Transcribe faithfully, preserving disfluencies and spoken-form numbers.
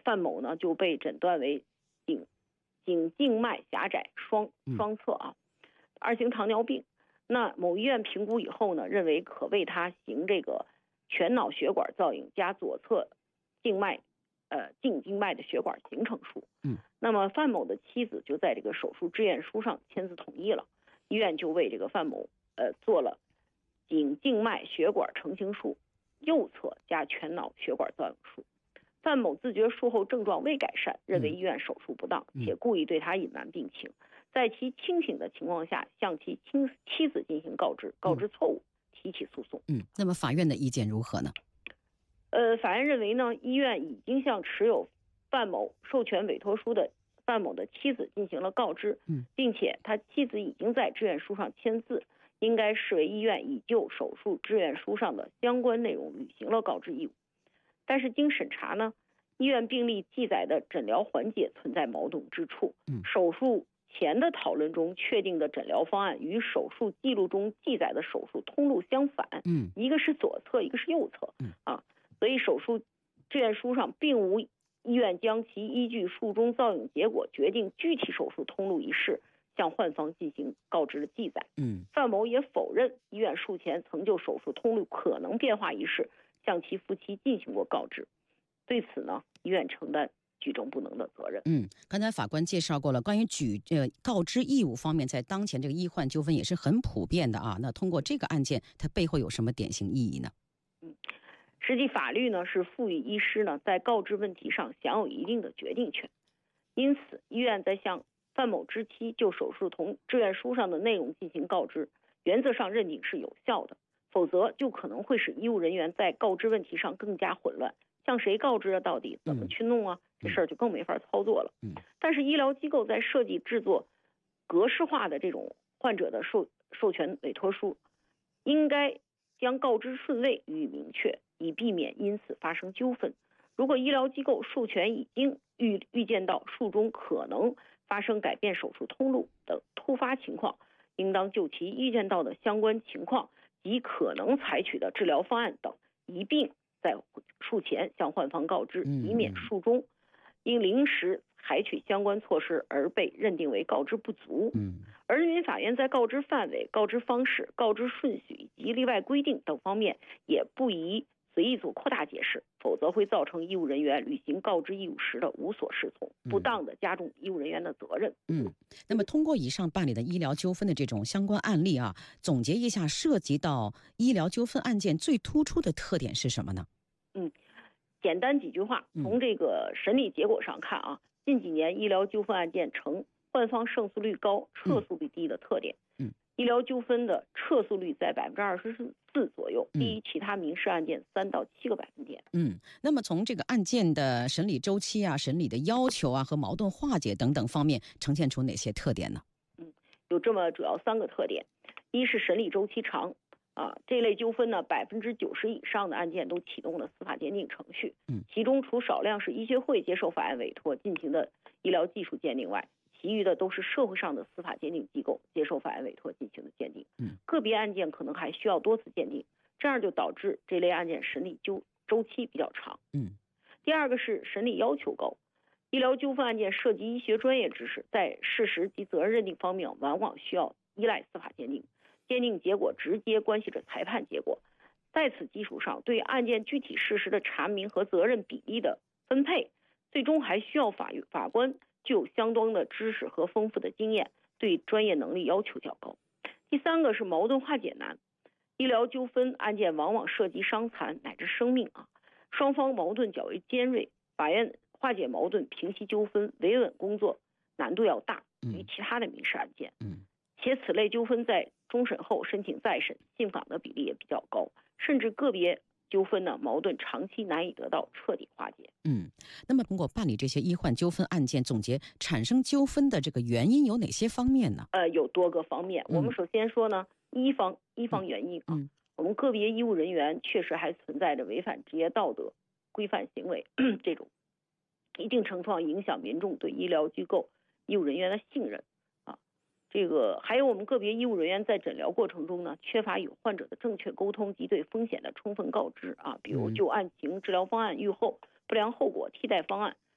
范某呢就被诊断为颈颈静脉狭窄双双侧啊二型糖尿病。那某医院评估以后呢，认为可为他行这个全脑血管造影加左侧静脉呃颈静脉的血管形成术。 嗯， 那么范某的妻子就在这个手术志愿书上签字同意了，医院就为这个范某呃做了颈静脉血管成形术右侧加全脑血管造影术。范某自觉术后症状未改善，认为医院手术不当， 嗯、 且故意对他隐瞒病情，在其清醒的情况下向其亲妻子进行告知，告知错误，提起诉讼。 嗯，那么法院的意见如何呢？ 呃，法院认为呢，医院已经向持有范某授权委托书的范某的妻子进行了告知， 嗯， 并且他妻子已经在志愿书上签字，应该视为医院已就手术志愿书上的相关内容履行了告知义务。但是经审查呢，医院病历记载的诊疗环节存在矛盾之处， 嗯， 手术前的讨论中确定的诊疗方案与手术记录中记载的手术通路相反， 嗯， 一个是左侧，一个是右侧， 嗯啊，所以手术志愿书上并无医院将其依据术中造影结果决定具体手术通路一事向患方进行告知的记载。 嗯， 范某也否认医院术前曾就手术通路可能变化一事向其夫妻进行过告知，对此呢，医院承担举证不能的责任。 嗯，刚才法官介绍过了，关于举呃告知义务方面，在当前这个医患纠纷也是很普遍的啊。那通过这个案件，它背后有什么典型意义呢？ 嗯，实际法律呢是赋予医师呢在告知问题上享有一定的决定权，因此医院在向范某之妻就手术同志愿书上的内容进行告知，原则上认定是有效的，否则就可能会使医务人员在告知问题上更加混乱，向谁告知啊？到底怎么去弄啊？ 嗯、 这事儿就更没法操作了。 嗯， 但是医疗机构在设计制作格式化的这种患者的授授权委托书，应该将告知顺位予以明确，以避免因此发生纠纷。如果医疗机构授权已经预预见到术中可能发生改变手术通路等突发情况，应当就其预见到的相关情况及可能采取的治疗方案等一并在术前向患方告知，以免术中因临时采取相关措施而被认定为告知不足。 嗯， 而人民法院在告知范围、告知方式、告知顺序以及例外规定等方面也不宜随意做扩大解释，否则会造成医务人员履行告知义务时的无所适从，不当的加重医务人员的责任。 嗯，那么通过以上办理的医疗纠纷的这种相关案例啊，总结一下涉及到医疗纠纷案件最突出的特点是什么呢？ 嗯，简单几句话，从这个审理结果上看啊，近几年医疗纠纷案件呈患方胜诉率高、撤诉率低的特点。 嗯， 医疗纠纷的撤诉率在百分之二十四左右，低于其他民事案件三到七个百分点。 嗯，那么从这个案件的审理周期啊、审理的要求啊和矛盾化解等等方面，呈现出哪些特点呢？ 嗯，有这么主要三个特点：一是审理周期长。啊，这类纠纷呢，百分之九十以上的案件都启动了司法鉴定程序。 嗯， 其中除少量是医学会接受法院委托进行的医疗技术鉴定外，其余的都是社会上的司法鉴定机构接受法院委托进行的鉴定。 嗯， 个别案件可能还需要多次鉴定，这样就导致这类案件审理周周期比较长。 嗯， 第二个是审理要求高，医疗纠纷案件涉及医学专业知识，在事实及责任认定方面往往需要依赖司法鉴定。鉴定结果直接关系着裁判结果，在此基础上，对案件具体事实的查明和责任比例的分配，最终还需要法法官具有相当的知识和丰富的经验，对专业能力要求较高。第三个是矛盾化解难，医疗纠纷案件往往涉及伤残乃至生命啊，双方矛盾较为尖锐，法院化解矛盾、平息纠纷、维稳工作难度要大于其他的民事案件。 嗯， 且此类纠纷在终审后申请再审信访的比例也比较高，甚至个别纠纷呢矛盾长期难以得到彻底化解。 嗯，那么通过办理这些医患纠纷案件，总结产生纠纷的这个原因有哪些方面呢？ 呃，有多个方面。 嗯、 我们首先说呢，一方一方原因啊， 嗯、 我们个别医务人员确实还存在着违反职业道德、规范行为这种，一定程度上影响民众对医疗机构医务人员的信任。这个还有我们个别医务人员在诊疗过程中呢，缺乏与患者的正确沟通及对风险的充分告知啊，比如就案情、治疗方案、预后、不良后果、替代方案